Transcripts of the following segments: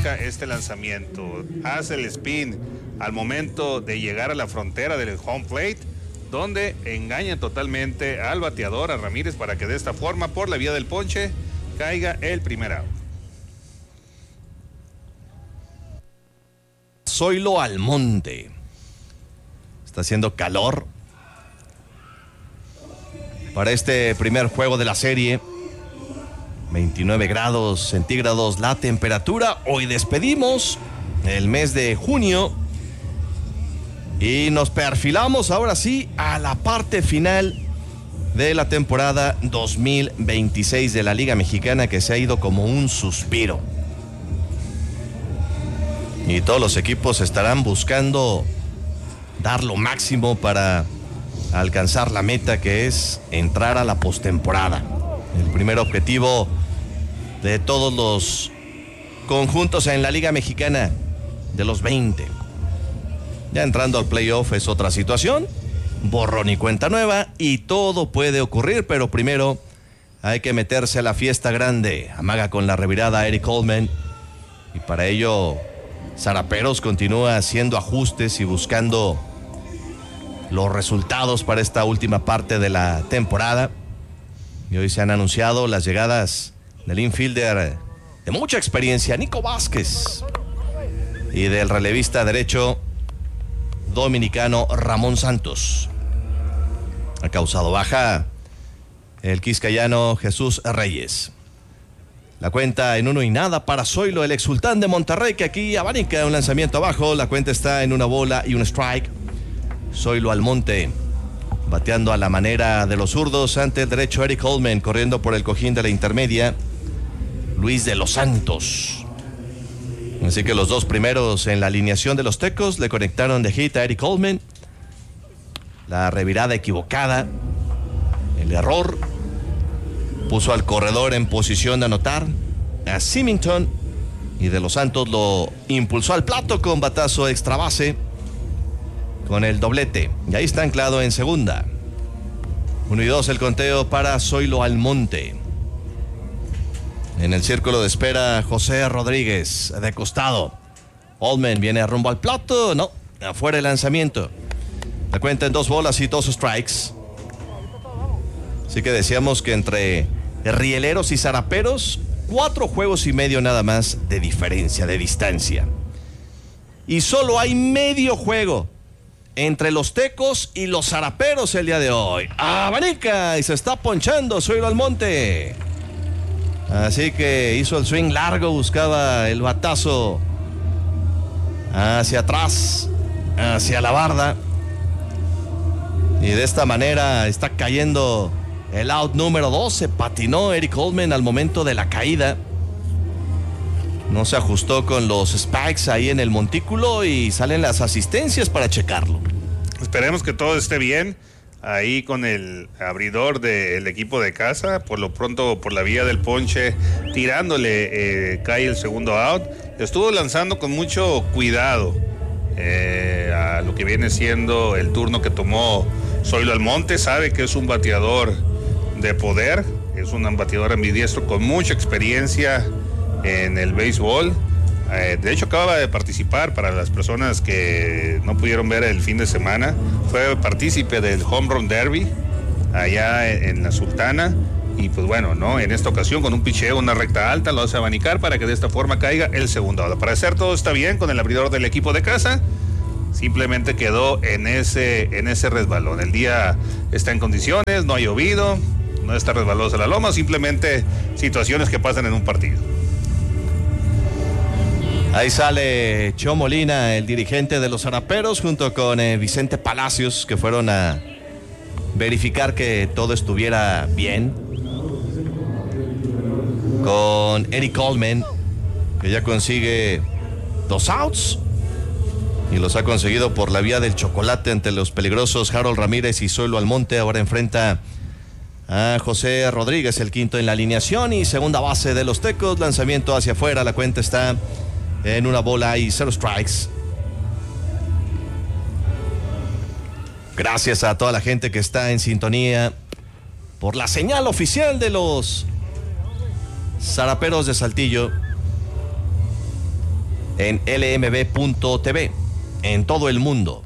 aprovecha este lanzamiento, hace el spin al momento de llegar a la frontera del home plate, donde engaña totalmente al bateador, a Ramírez, para que de esta forma, por la vía del ponche, caiga el primer out. Zoilo Almonte. Está haciendo calor para este primer juego de la serie. 29 grados centígrados la temperatura. Hoy despedimos el mes de junio y nos perfilamos ahora sí a la parte final de la temporada 2026 de la Liga Mexicana, que se ha ido como un suspiro. Y todos los equipos estarán buscando dar lo máximo para alcanzar la meta, que es entrar a la postemporada. El primer objetivo de todos los conjuntos en la Liga Mexicana, de los 20. Ya entrando al playoff es otra situación, borrón y cuenta nueva, y todo puede ocurrir, pero primero hay que meterse a la fiesta grande. Amaga con la revirada Eric Coleman, y para ello Zaraperos continúa haciendo ajustes y buscando los resultados para esta última parte de la temporada. Y hoy se han anunciado las llegadas del infielder de mucha experiencia, Nico Vázquez, y del relevista derecho dominicano Ramón Santos. Ha causado baja el quiscayano Jesús Reyes. La cuenta en 1-0 para Zoilo, el exsultán de Monterrey, que aquí abanica un lanzamiento abajo. La cuenta está en 1 strike. Zoilo Almonte bateando a la manera de los zurdos ante el derecho Eric Coleman, corriendo por el cojín de la intermedia Luis de los Santos. Así que los dos primeros en la alineación de los Tecos le conectaron de hit a Eric Coleman. La revirada equivocada, el error, puso al corredor en posición de anotar a Symington, y de los Santos lo impulsó al plato con batazo extra base con el doblete, y ahí está anclado en segunda. 1-2 el conteo para Zoilo Almonte. En el círculo de espera José Rodríguez de costado. Allman viene rumbo al plato, no, afuera el lanzamiento. La cuenta en 2 strikes. Así que decíamos que entre rieleros y zaraperos, 4 juegos y medio nada más de diferencia, de distancia. Y solo hay medio juego entre los Tecos y los zaraperos el día de hoy. Abanica y se está ponchando Zoilo Almonte. Así que hizo el swing largo, buscaba el batazo hacia atrás, hacia la barda. Y de esta manera está cayendo el out número 2. Se patinó Eric Coleman al momento de la caída. No se ajustó con los spikes ahí en el montículo y salen las asistencias para checarlo. Esperemos que todo esté bien ahí con el abridor del equipo de casa. Por lo pronto, por la vía del ponche, tirándole, cae el segundo out. Estuvo lanzando con mucho cuidado a lo que viene siendo el turno que tomó Zoilo Almonte. Sabe que es un bateador de poder, es un bateador ambidiestro con mucha experiencia en el béisbol. De hecho, acaba de participar, para las personas que no pudieron ver el fin de semana, fue partícipe del Home Run Derby allá en la Sultana. Y pues bueno, ¿no? En esta ocasión con un picheo, una recta alta, lo hace abanicar para que de esta forma caiga el segundo out. Al parecer todo está bien con el abridor del equipo de casa. Simplemente quedó en ese resbalón. El día está en condiciones, no ha llovido, no está resbalosa la loma, simplemente situaciones que pasan en un partido. Ahí sale Cho Molina, el dirigente de los zaraperos, junto con Vicente Palacios, que fueron a verificar que todo estuviera bien. Con Eric Coleman, que ya consigue 2 outs. Y los ha conseguido por la vía del chocolate ante los peligrosos Harold Ramírez y Zoilo Almonte. Ahora enfrenta a José Rodríguez, el quinto en la alineación y segunda base de los Tecos. Lanzamiento hacia afuera, la cuenta está en 1 strikes. Gracias a toda la gente que está en sintonía por la señal oficial de los Zaraperos de Saltillo. en lmb.tv en todo el mundo.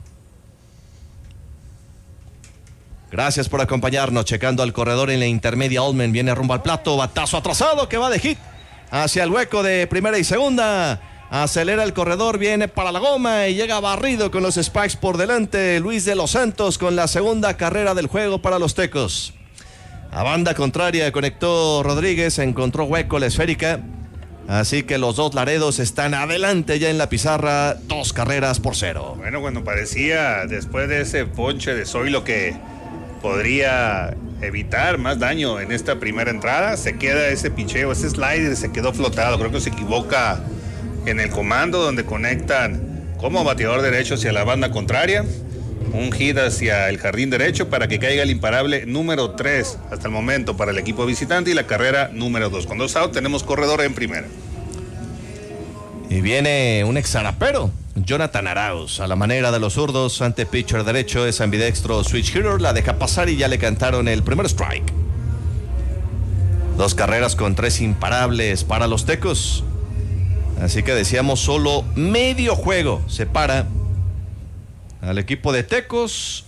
Gracias por acompañarnos. Checando al corredor en la intermedia, Oldman viene rumbo al plato, batazo atrasado que va de hit hacia el hueco de primera y segunda. Acelera el corredor, viene para la goma y llega barrido con los Spikes por delante. Luis de los Santos con la segunda carrera del juego para los Tecos. A banda contraria conectó Rodríguez, encontró hueco la esférica. Así que los dos Laredos están adelante ya en la pizarra, 2-0. Bueno, cuando parecía después de ese ponche de Zoilo que podría evitar más daño en esta primera entrada, se queda ese picheo, ese slider se quedó flotado. Creo que se equivoca en el comando donde conectan como bateador derecho hacia la banda contraria. Un hit hacia el jardín derecho para que caiga el imparable número 3 hasta el momento para el equipo visitante y la carrera número 2. Con 2 out tenemos corredor en primera. Y viene un exarapero, Jonathan Arauz, a la manera de los zurdos, ante pitcher derecho, es ambidextro switch hitter, la deja pasar y ya le cantaron el primer strike. 2 carreras con 3 imparables para los Tecos. Así que decíamos, solo medio juego separa al equipo de Tecos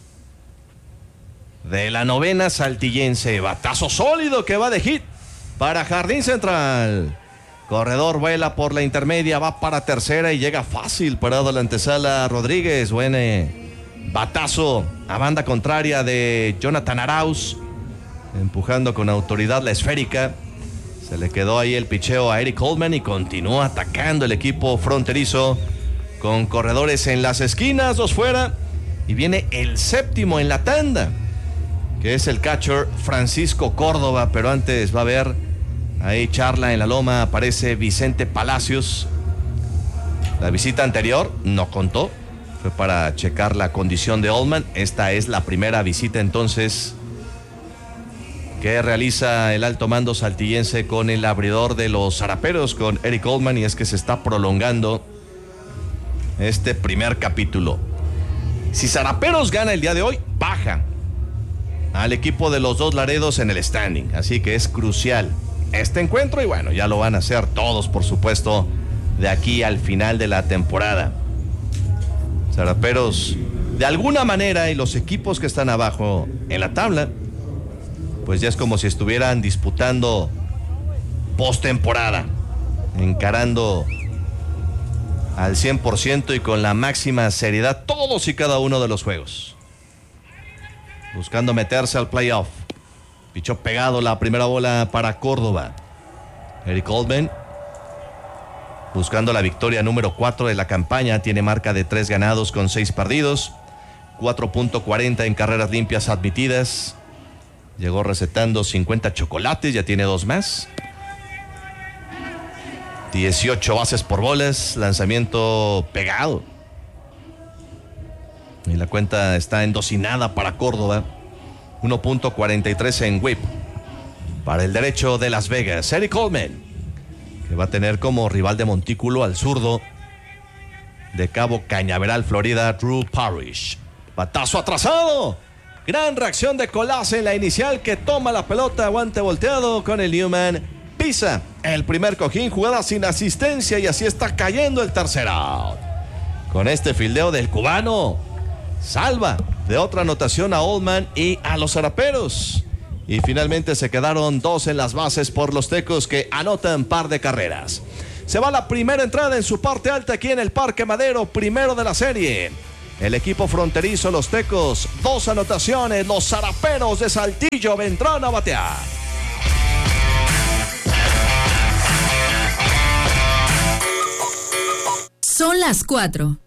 de la novena saltillense. Batazo sólido que va de hit para jardín central. Corredor vuela por la intermedia, va para tercera y llega fácil parado la antesala Rodríguez. Buen batazo a banda contraria de Jonathan Arauz, empujando con autoridad la esférica. Se le quedó ahí el picheo a Eric Oldman y continúa atacando el equipo fronterizo con corredores en las esquinas, 2 fuera, y viene el séptimo en la tanda, que es el catcher Francisco Córdoba. Pero antes va a haber ahí charla en la loma, aparece Vicente Palacios. La visita anterior no contó, fue para checar la condición de Oldman. Esta es la primera visita entonces que realiza el alto mando saltillense con el abridor de los Zaraperos, con Eric Oldman, y es que se está prolongando este primer capítulo. Si Zaraperos gana el día de hoy, baja al equipo de los dos Laredos en el standing, así que es crucial este encuentro, y bueno, ya lo van a hacer todos, por supuesto, de aquí al final de la temporada. Zaraperos, de alguna manera, y los equipos que están abajo en la tabla, pues ya es como si estuvieran disputando postemporada, encarando al 100% y con la máxima seriedad todos y cada uno de los juegos, buscando meterse al playoff. Pichó pegado la primera bola para Córdoba. Eric Oldman buscando la victoria número 4 de la campaña, tiene marca de 3 ganados con 6 perdidos, 4.40 en carreras limpias admitidas. Llegó recetando 50 chocolates, ya tiene 2 más. 18 bases por bolas, lanzamiento pegado. Y la cuenta está endocinada para Córdoba. 1.43 en whip para el derecho de Las Vegas, Eric Oldman, que va a tener como rival de montículo al zurdo de Cabo Cañaveral, Florida, Drew Parrish. Batazo atrasado. Gran reacción de Colase en la inicial, que toma la pelota, guante volteado con el Newman. Pisa el primer cojín, jugada sin asistencia, y así está cayendo el tercer out. Con este fildeo del cubano, salva de otra anotación a Oldman y a los Zaraperos. Y finalmente se quedaron 2 en las bases por los Tecos, que anotan par de carreras. Se va la primera entrada en su parte alta aquí en el Parque Madero, primero de la serie. El equipo fronterizo, los Tecos, 2 anotaciones. Los Zaraperos de Saltillo vendrán a batear. Son las 4.